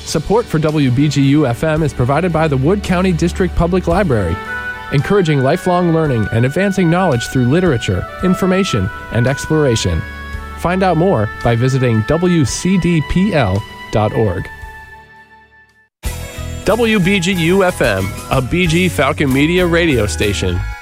Support for WBGU-FM is provided by the Wood County District Public Library, encouraging lifelong learning and advancing knowledge through literature, information, and exploration. Find out more by visiting wcdpl.org. WBGU-FM, a BG Falcon Media radio station.